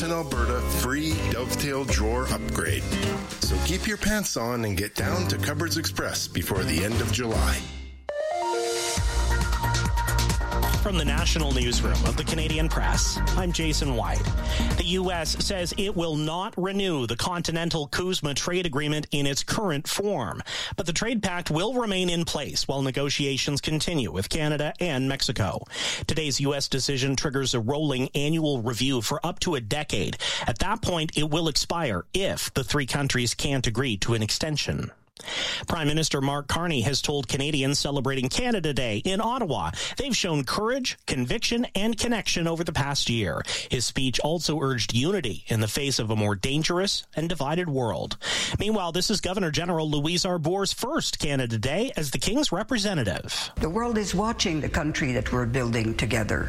in Alberta free Dovetail drawer upgrade. So keep your pants on and get down to Cupboards Express before the end of July. From the national newsroom of the Canadian Press, I'm Jason White. The U.S. says it will not renew the Continental CUSMA trade agreement in its current form, but the trade pact will remain in place while negotiations continue with Canada and Mexico. Today's U.S. decision triggers a rolling annual review for up to a decade. At that point, it will expire if the three countries can't agree to an extension. Prime Minister Mark Carney has told Canadians celebrating Canada Day in Ottawa they've shown courage, conviction, and connection over the past year. His speech also urged unity in the face of a more dangerous and divided world. Meanwhile, this is Governor General Louise Arbour's first Canada Day as the King's representative. The world is watching the country that we're building together.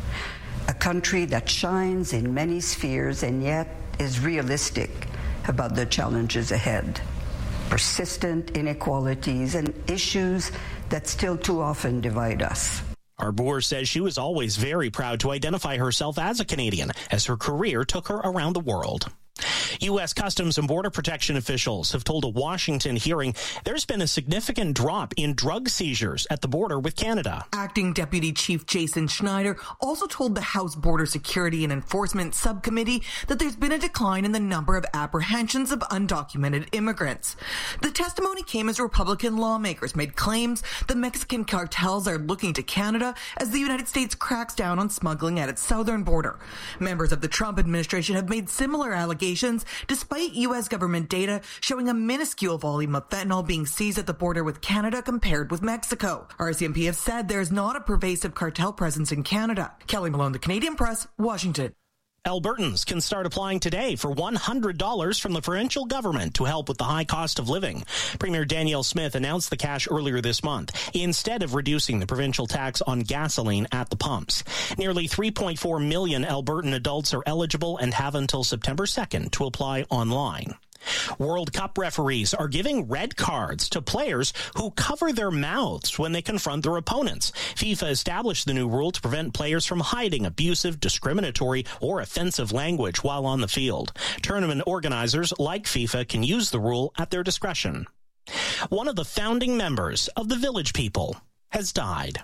A country that shines in many spheres and yet is realistic about the challenges ahead. Persistent inequalities and issues that still too often divide us. Arbour says she was always very proud to identify herself as a Canadian, as her career took her around the world. U.S. Customs and Border Protection officials have told a Washington hearing there's been a significant drop in drug seizures at the border with Canada. Acting Deputy Chief Jason Schneider also told the House Border Security and Enforcement Subcommittee that there's been a decline in the number of apprehensions of undocumented immigrants. The testimony came as Republican lawmakers made claims the Mexican cartels are looking to Canada as the United States cracks down on smuggling at its southern border. Members of the Trump administration have made similar allegations despite U.S. government data showing a minuscule volume of fentanyl being seized at the border with Canada compared with Mexico. RCMP have said there is not a pervasive cartel presence in Canada. Kelly Malone, The Canadian Press, Washington. Albertans can start applying today for $100 from the provincial government to help with the high cost of living. Premier Danielle Smith announced the cash earlier this month, instead of reducing the provincial tax on gasoline at the pumps. Nearly 3.4 million Albertan adults are eligible and have until September 2nd to apply online. World Cup referees are giving red cards to players who cover their mouths when they confront their opponents. FIFA established the new rule to prevent players from hiding abusive, discriminatory, or offensive language while on the field. Tournament organizers, like FIFA, can use the rule at their discretion. One of the founding members of the Village People has died.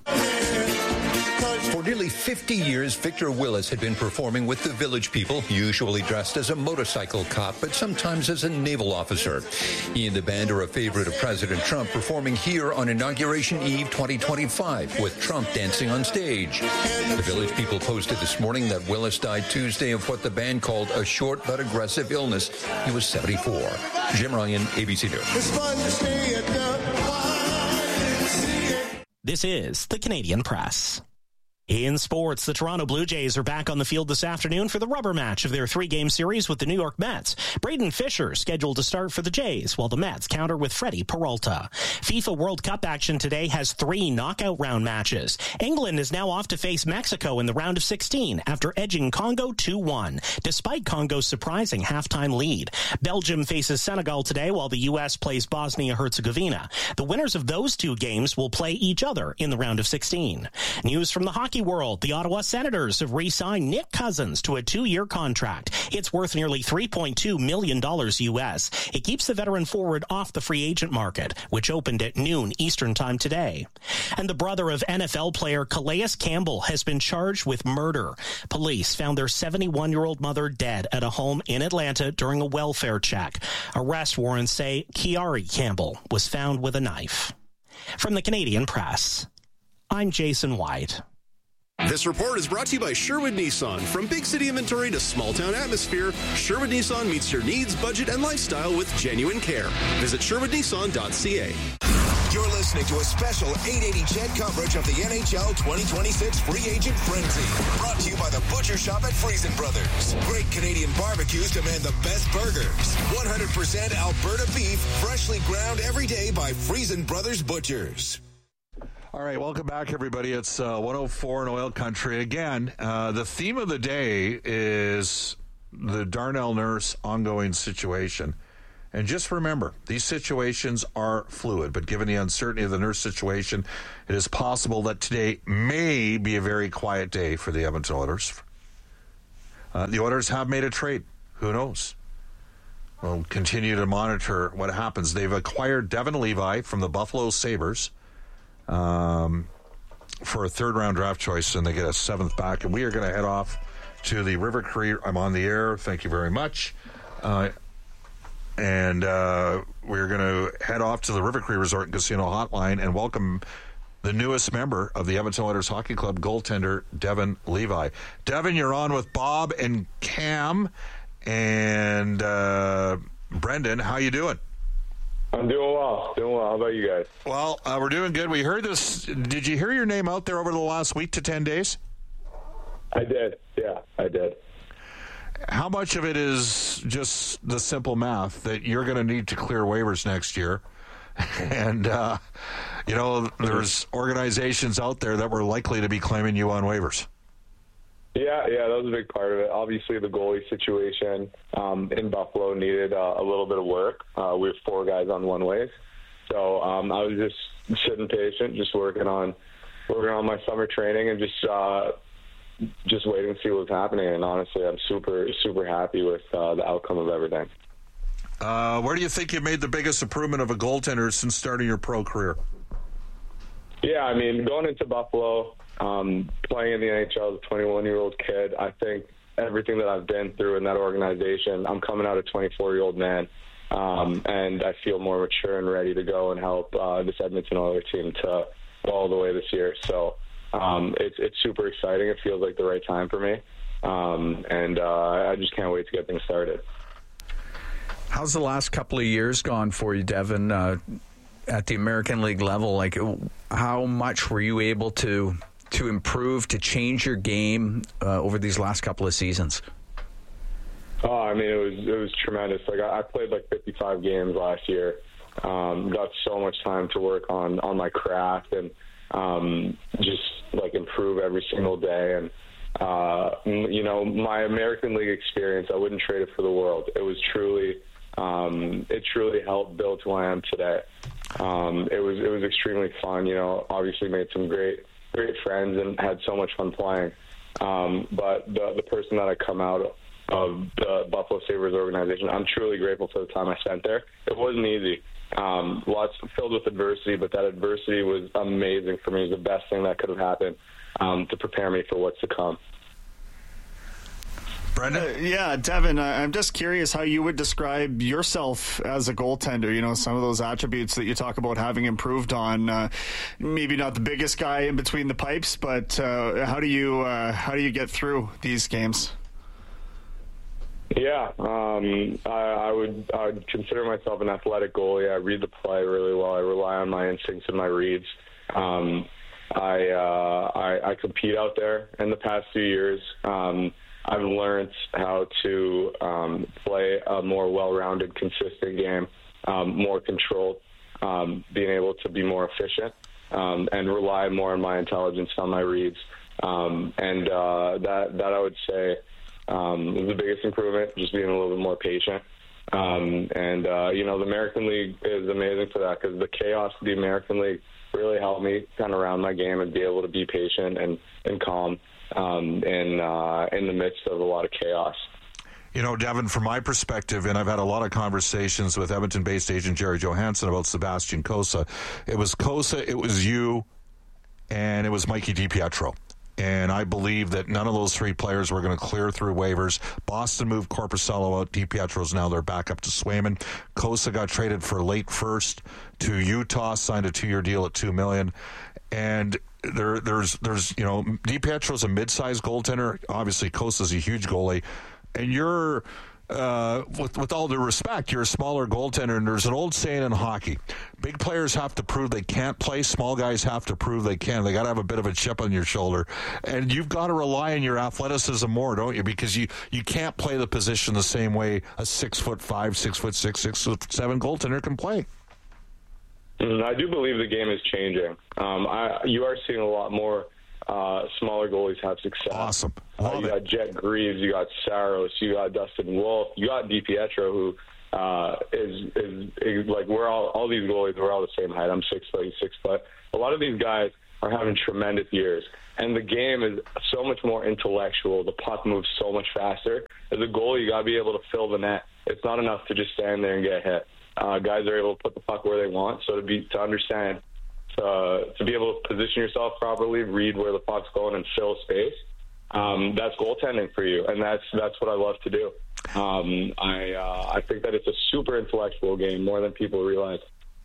For nearly 50 years, Victor Willis had been performing with the Village People, usually dressed as a motorcycle cop, but sometimes as a naval officer. He and the band are a favorite of President Trump, performing here on Inauguration Eve 2025, with Trump dancing on stage. The Village People posted this morning that Willis died Tuesday of what the band called a short but aggressive illness. He was 74. Jim Ryan, ABC News. It's fun to stay at the This is the Canadian Press. In sports, the Toronto Blue Jays are back on the field this afternoon for the rubber match of their three-game series with the New York Mets. Braden Fisher scheduled to start for the Jays, while the Mets counter with Freddie Peralta. FIFA World Cup action today has 3 knockout round matches. England is now off to face Mexico in the round of 16 after edging Congo 2-1, despite Congo's surprising halftime lead. Belgium faces Senegal today, while the U.S. plays Bosnia-Herzegovina. The winners of those 2 games will play each other in the round of 16. News from the hockey world. The Ottawa Senators have re-signed Nick Cousins to a 2-year contract. It's worth nearly $3.2 million U.S. It keeps the veteran forward off the free agent market, which opened at noon Eastern Time today. And the brother of NFL player Calais Campbell has been charged with murder. Police found their 71-year-old mother dead at a home in Atlanta during a welfare check. Arrest warrants say Kiari Campbell was found with a knife. From the Canadian Press, I'm Jason White. This report is brought to you by Sherwood Nissan. From big city inventory to small town atmosphere, Sherwood Nissan meets your needs, budget, and lifestyle with genuine care. Visit sherwoodnissan.ca. You're listening to a special 880 CHED coverage of the NHL 2026 Free Agent Frenzy. Brought to you by the Butcher Shop at Friesen Brothers. Great Canadian barbecues demand the best burgers. 100% Alberta beef, freshly ground every day by Friesen Brothers Butchers. All right, welcome back, everybody. It's 104 in Oil Country. Again, the theme of the day is the Darnell Nurse ongoing situation. And just remember, these situations are fluid, but given the uncertainty of the nurse situation, it is possible that today may be a very quiet day for the Edmonton Oilers. The Oilers have made a trade. Who knows? We'll continue to monitor what happens. They've acquired Devin Levi from the Buffalo Sabres for a third-round draft choice, and they get a 7th back. And we are going to head off to the River Cree. I'm on the air. Thank you very much. And we're going to head off to the River Cree Resort and Casino Hotline and welcome the newest member of the Edmonton Oilers Hockey Club, goaltender Devin Levi. Devin, you're on with Bob and Cam and Brendan. How you doing? I'm doing well. How about you guys? Well, we're doing good. We heard this. Did you hear your name out there over the last week to 10 days? I did. Yeah, I did. How much of it is just the simple math that you're going to need to clear waivers next year? And, there's organizations out there that were likely to be claiming you on waivers. Yeah, that was a big part of it. Obviously, the goalie situation in Buffalo needed a little bit of work. We have 4 guys on one-ways. So I was just sitting patient, just working on my summer training and just waiting to see what's happening. And honestly, I'm super, super happy with the outcome of everything. Where do you think you made the biggest improvement of a goaltender since starting your pro career? Yeah, I mean, going into Buffalo, playing in the NHL as a 21-year-old kid, I think everything that I've been through in that organization, I'm coming out a 24-year-old man, and I feel more mature and ready to go and help this Edmonton Oilers team to go all the way this year. So it's super exciting. It feels like the right time for me, and I just can't wait to get things started. How's the last couple of years gone for you, Devin, at the American League level? Like, how much were you able to improve, to change your game over these last couple of seasons? Oh, I mean, it was tremendous. Like, I played like 55 games last year. Got so much time to work on my craft and just like improve every single day. And my American League experience, I wouldn't trade it for the world. It was truly. It truly helped build who I am today. It was extremely fun. Obviously made some great friends and had so much fun playing. But the person that I come out of the Buffalo Sabres organization, I'm truly grateful for the time I spent there. It wasn't easy. Lots filled with adversity, but that adversity was amazing for me. It was the best thing that could have happened to prepare me for what's to come. Yeah, Devin, I'm just curious how you would describe yourself as a goaltender. Some of those attributes that you talk about having improved on. Maybe not the biggest guy in between the pipes, but how do you get through these games? Yeah, I would consider myself an athletic goalie. I read the play really well. I rely on my instincts and my reads. I compete out there. In the past few years, I've learned how to play a more well-rounded, consistent game, more controlled, being able to be more efficient, and rely more on my intelligence, on my reads. That I would say was the biggest improvement, just being a little bit more patient. The American League is amazing for that because the chaos of the American League really helped me kind of round my game and be able to be patient and calm in the midst of a lot of chaos. Devin, from my perspective, and I've had a lot of conversations with Edmonton-based agent Jerry Johansson about Sebastian Cossa. It was Cossa, it was you, and it was Mikey DiPietro. And I believe that none of those 3 players were going to clear through waivers. Boston moved Korpisalo out. DiPietro's now their backup to Swayman. Cossa got traded for late first to Utah, signed a 2-year deal at $2 million. And there's DiPietro's a mid-sized goaltender. Obviously, Kossa's a huge goalie. And you're, with all due respect, you're a smaller goaltender. And there's an old saying in hockey: big players have to prove they can't play. Small guys have to prove they can. They got to have a bit of a chip on your shoulder. And you've got to rely on your athleticism more, don't you? Because you can't play the position the same way a 6'5", 6'6", 6'7" goaltender can play. I do believe the game is changing. You are seeing a lot more smaller goalies have success. Awesome. You got Jet Greaves, you got Saros, you got Dustin Wolf, you got DiPietro, who is like, we're all these goalies, we're all the same height. I'm 6 foot, he's 6 foot. A lot of these guys are having tremendous years. And the game is so much more intellectual. The puck moves so much faster. As a goalie, you got to be able to fill the net. It's not enough to just stand there and get hit. Guys are able to put the puck where they want. So to understand, to be able to position yourself properly, read where the puck's going, and fill space, that's goaltending for you. And that's what I love to do. I think that it's a super intellectual game, more than people realize.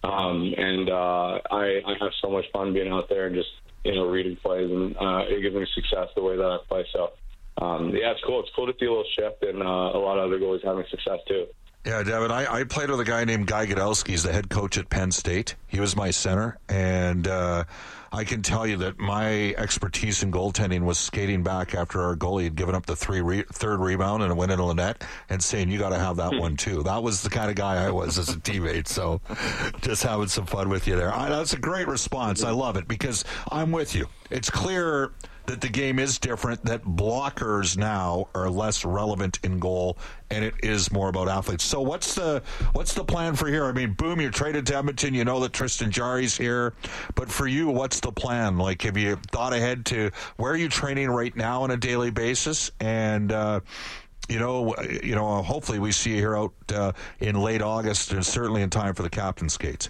I have so much fun being out there and just, reading plays, and it gives me success the way that I play. So, it's cool. It's cool to see a little shift, and a lot of other goalies having success too. Yeah, Devin, I played with a guy named Guy Godowski. He's the head coach at Penn State. He was my center, and I can tell you that my expertise in goaltending was skating back after our goalie had given up the third rebound and it went into the net, and saying, you got to have that one too. That was the kind of guy I was as a teammate, so just having some fun with you there. That's a great response. I love it, because I'm with you. It's clear that the game is different, that blockers now are less relevant in goal, and it is more about athletes. So what's the plan for here? I mean, boom, you're traded to Edmonton. You know that Tristan Jarry's here. But for you, what's the plan? Like, have you thought ahead to where are you training right now on a daily basis? And, hopefully we see you here out in late August, and certainly in time for the captain skates.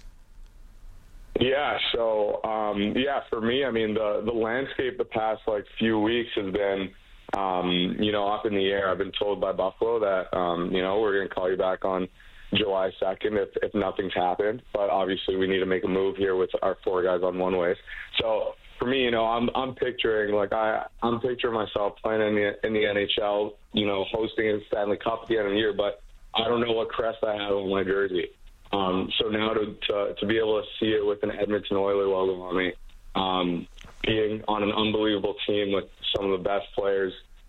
Yeah, so, for me, I mean, the landscape the past, few weeks has been, up in the air. I've been told by Buffalo that, we're going to call you back on July 2nd if nothing's happened. But obviously we need to make a move here with our 4 guys on one-ways. So, for me, I'm picturing, I'm picturing myself playing in the NHL, hosting a Stanley Cup at the end of the year, but I don't know what crest I have on my jersey. So now to be able to see it with an Edmonton Oilers logo on me, being on an unbelievable team with some of the best players,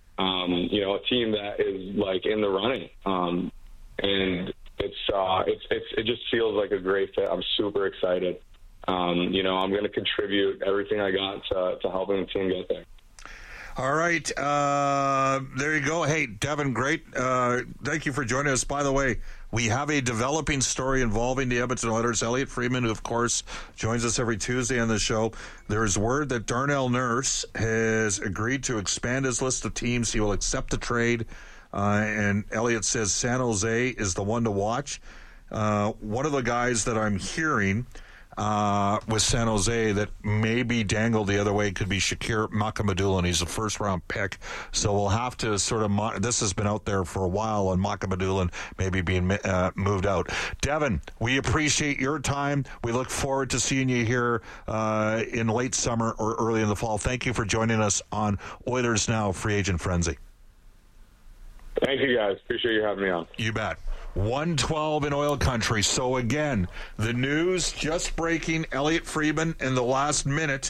a team that is in the running, and it just feels like a great fit. I'm super excited. I'm going to contribute everything I got to helping the team get there. All right. There you go. Hey, Devin, great. Thank you for joining us. By the way, we have a developing story involving the Edmonton Oilers. Elliot Friedman, who, of course, joins us every Tuesday on the show. There is word that Darnell Nurse has agreed to expand his list of teams. He will accept the trade. And Elliot says San Jose is the one to watch. One of the guys that I'm hearing with San Jose that may be dangled the other way could be Shakir Makamadulan. He's a first-round pick, so we'll have to sort of this has been out there for a while, and Makamadulan maybe being moved out. Devin, we appreciate your time. We look forward to seeing you here in late summer or early in the fall. Thank you for joining us on Oilers Now Free Agent Frenzy. Thank you, guys. Appreciate you having me on. You bet. 112 in oil country. So again, the news just breaking, Elliot Friedman in the last minute.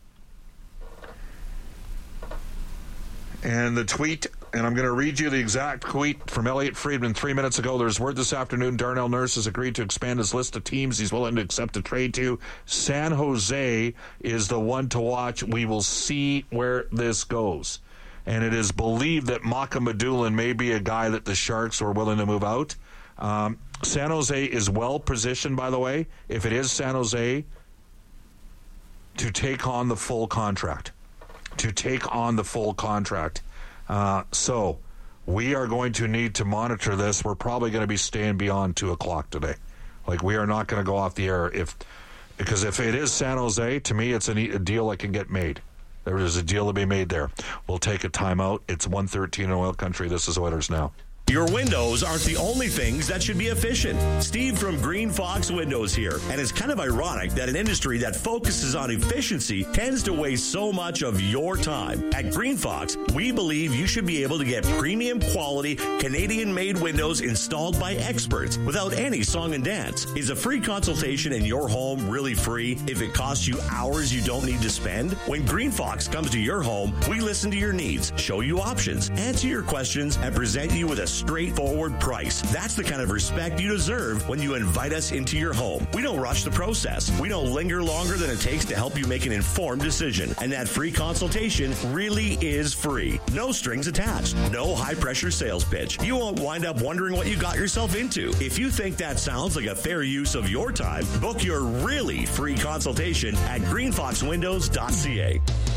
And the tweet, and I'm going to read you the exact tweet from Elliot Friedman 3 minutes ago. There's word this afternoon Darnell Nurse has agreed to expand his list of teams he's willing to accept a trade to. San Jose is the one to watch. We will see where this goes. And it is believed that Makamadulan may be a guy that the Sharks are willing to move out. San Jose is well positioned, by the way, if it is San Jose, to take on the full contract. So we are going to need to monitor this. We're probably going to be staying beyond 2 o'clock today. We are not going to go off the air because if it is San Jose, to me, it's a deal that can get made. There is a deal to be made there. We'll take a timeout. It's 1:13 in oil country. This is Oilers Now. Your windows aren't the only things that should be efficient. Steve from Green Fox Windows here. And it's kind of ironic that an industry that focuses on efficiency tends to waste so much of your time. At Green Fox, we believe you should be able to get premium quality Canadian-made windows installed by experts without any song and dance. Is a free consultation in your home really free if it costs you hours you don't need to spend? When Green Fox comes to your home, we listen to your needs, show you options, answer your questions, and present you with a straightforward price. That's the kind of respect you deserve when you invite us into your home. We don't rush the process. We don't linger longer than it takes to help you make an informed decision. And that free consultation really is free. No strings attached. No high-pressure sales pitch. You won't wind up wondering what you got yourself into. If you think that sounds like a fair use of your time, book your really free consultation at greenfoxwindows.ca.